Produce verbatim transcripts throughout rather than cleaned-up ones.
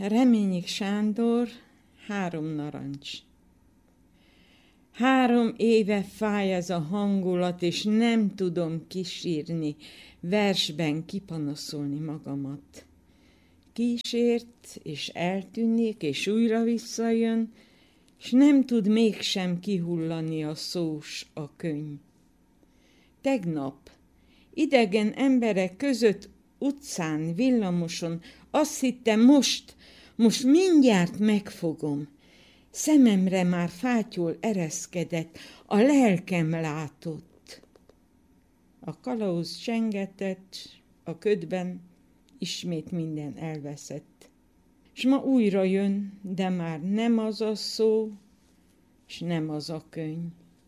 Reményik Sándor, Három narancs. Három éve fáj ez a hangulat, és nem tudom kisírni, versben kipanaszolni magamat. Kísért, és eltűnik, és újra visszajön, s nem tud mégsem kihullani a szós, a könyv. Tegnap idegen emberek között utcán, villamoson azt hittem, most, most mindjárt megfogom. Szememre már fátyol ereszkedett, a lelkem látott. A kalauz csengetett, a ködben ismét minden elveszett. S ma újra jön, de már nem az a szó, s nem az a könyv.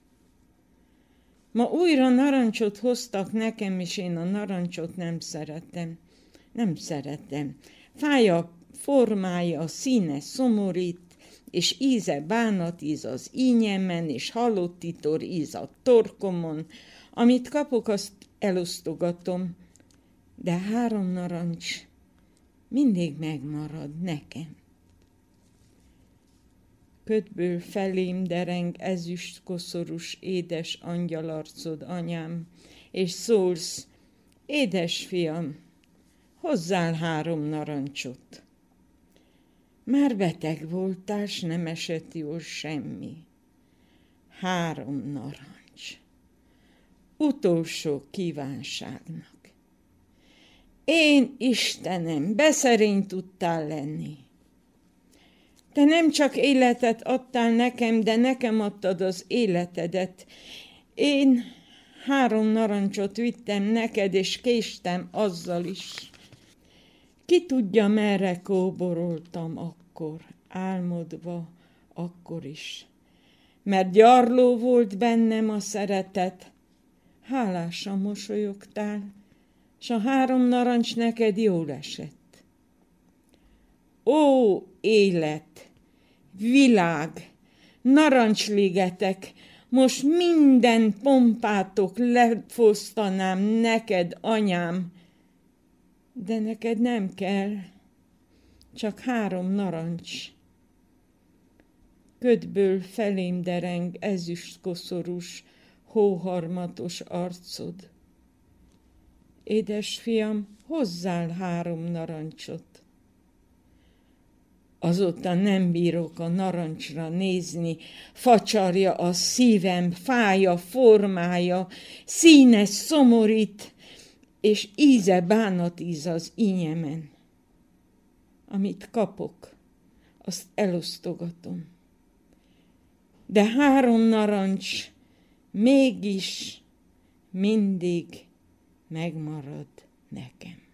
Ma újra narancsot hoztak nekem, és én a narancsot nem szeretem. Nem szeretem. Fáj a formája, a színe szomorít, és íze bánatíz az ínyemen, és halott titor íz a torkomon. Amit kapok, azt elosztogatom, de három narancs mindig megmarad nekem. Ködből felém dereng ezüst koszorús édes angyalarcod, anyám, és szólsz, édes fiam, hozzál három narancsot. Már beteg voltál, s nem esett jól semmi. Három narancs. Utolsó kívánságnak. Én, Istenem, beszerény tudtál lenni. Te nem csak életet adtál nekem, de nekem adtad az életedet. Én három narancsot vittem neked, és késtem azzal is. Ki tudja, merre kóboroltam akkor, álmodva akkor is. Mert gyarló volt bennem a szeretet, hálásan mosolyogtál, s a három narancs neked jól esett. Ó, élet, világ, narancsligetek, most minden pompátok lefosztanám neked, anyám, de neked nem kell, csak három narancs. Ködből felém dereng ezüst koszorús, hóharmatos arcod. Édes fiam, hozzál három narancsot. Azóta nem bírok a narancsra nézni, facsarja a szívem, fája, formája, színe szomorít, és íze bánatíz az ínyemen. Amit kapok, azt elosztogatom. De három narancs mégis mindig megmarad nekem.